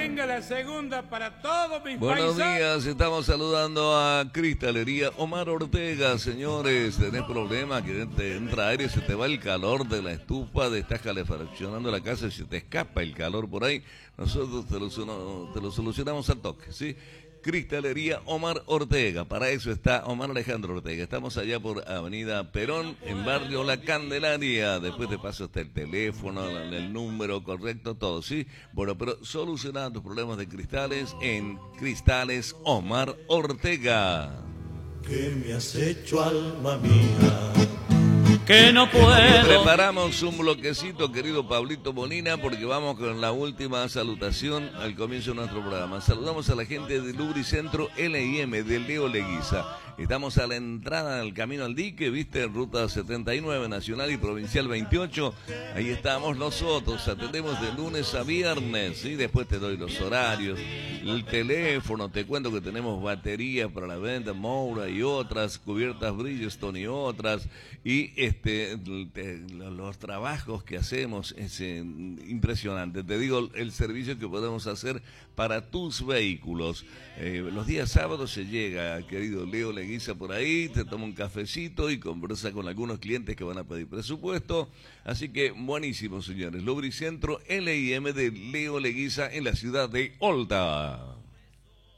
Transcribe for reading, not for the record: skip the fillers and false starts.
venga la segunda para todos mis Buenos paisanos. días, estamos saludando a Cristalería Omar Ortega. Señores, tenés problemas, que te entra aire, se te va el calor de la estufa, te estás calefaccionando la casa y se te escapa el calor por ahí. Nosotros te lo solucionamos al toque, ¿sí? Cristalería Omar Ortega, para eso está Omar Alejandro Ortega. Estamos allá por Avenida Perón, en barrio La Candelaria. Después te paso hasta el teléfono, el número correcto, todo, ¿sí? Bueno, pero solucionar tus problemas de cristales en Cristales Omar Ortega. ¿Qué me has hecho, alma mía? Que no puedo. Preparamos un bloquecito, querido Pablito Molina, porque vamos con la última salutación al comienzo de nuestro programa. Saludamos a la gente de Lubricentro L&M de Leo Leguiza. Estamos a la entrada del Camino al Dique, viste, ruta 79, nacional y provincial 28. Ahí estamos nosotros, atendemos de lunes a viernes, ¿sí? Después te doy los horarios, el teléfono, te cuento que tenemos baterías para la venta, Moura y otras, cubiertas Bridgestone y otras, y los trabajos que hacemos es impresionante. Te digo el servicio que podemos hacer para tus vehículos. Los días sábados se llega, querido Leo Leguiza, por ahí, te toma un cafecito y conversa con algunos clientes que van a pedir presupuesto. Así que buenísimo, señores. Lubricentro L&M de Leo Leguiza en la ciudad de Olta.